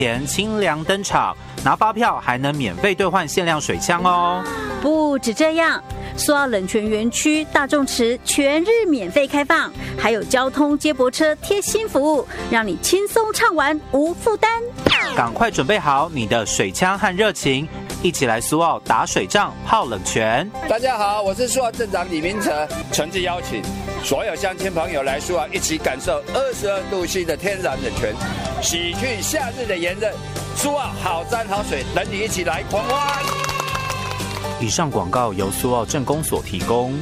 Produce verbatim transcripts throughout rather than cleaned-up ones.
前清凉登场，拿发票还能免费兑换限量水枪哦。 不止这样，苏澳冷泉园区大众池全日免费开放，还有交通接驳车贴心服务，让你轻松畅玩无负担。 赶快准备好你的水枪和热情，一起来苏澳打水仗、泡冷泉。 大家好，我是苏澳镇长李明哲，诚挚邀请所有乡亲朋友来苏澳，一起感受二十二度 C 的天然冷泉，洗去夏日的炎热。苏澳好山好水，等你一起来狂欢。 以上广告由苏澳镇公所提供。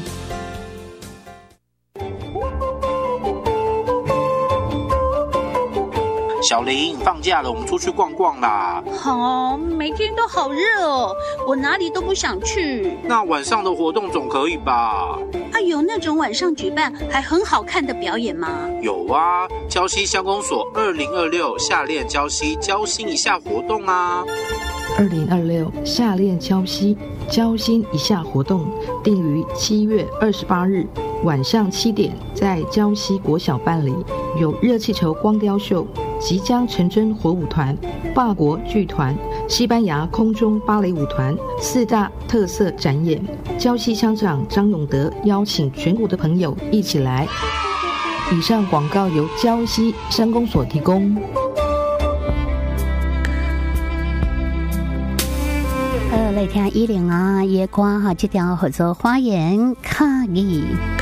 小林，放假了，我们出去逛逛啦。 好哦，每天都好热哦，我哪里都不想去。 那晚上的活动总可以吧？ 啊，有那种晚上举办还很好看的表演吗？ 有啊，礁溪乡公所二零二六夏恋礁溪交心一下活动啊。 二零二六夏恋礁溪交心一下活动定于七月二十八日晚上七点，在礁溪国小办理，有热气球光雕秀、即将成真火舞团、法国剧团、西班牙空中芭蕾舞团四大特色展演。礁溪乡长张永德邀请全国的朋友一起来。以上广告由礁溪乡公所提供。 呃，来听一零啊，夜歌哈，这条合作花园卡语。